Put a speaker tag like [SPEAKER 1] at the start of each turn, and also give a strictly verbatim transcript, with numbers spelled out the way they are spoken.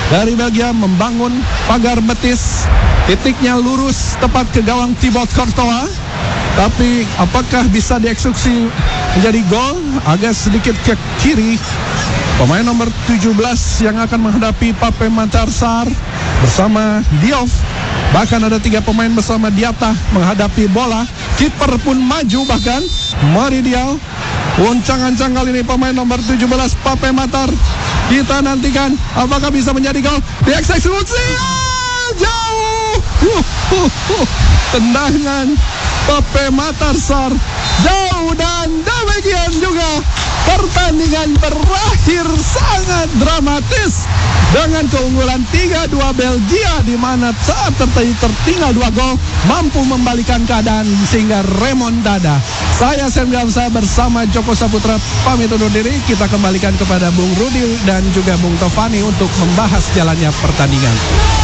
[SPEAKER 1] dari Belgia membangun pagar betis. Titiknya lurus tepat ke gawang Thibaut Courtois. Tapi apakah bisa dieksekusi menjadi gol? Agak sedikit ke kiri. Pemain nomor tujuh belas yang akan menghadapi Pape Matar Sarr bersama Diouf. Bahkan ada tiga pemain bersama Diatta menghadapi bola. Kiper pun maju bahkan. Mari Diaw. Uncang-ancang kali ini pemain nomor tujuh belas Pape Matar. Kita nantikan apakah bisa menjadi gol. Dieksekusi. Jauh. Uh, uh, uh. Tendangan Pape Matar Sarr jauh, dan demikian juga pertandingan berakhir sangat dramatis dengan keunggulan tiga dua Belgia, di mana saat tertinggal dua gol mampu membalikan keadaan sehingga remontada. Saya Sam Gamsa bersama Joko Saputra pamit undur diri. Kita kembalikan kepada Bung Rudi dan juga Bung Tovani untuk membahas jalannya pertandingan.